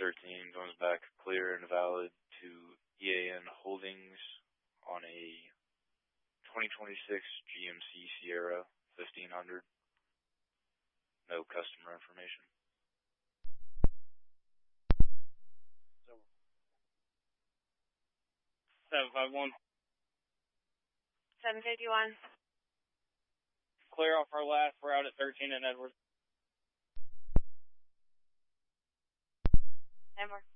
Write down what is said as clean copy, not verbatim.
13 comes back clear and valid to EAN Holdings on a 2026 GMC Sierra 1500. No customer information. 751. 751. Clear off our last. We're out at 13 and Edwards. Edwards.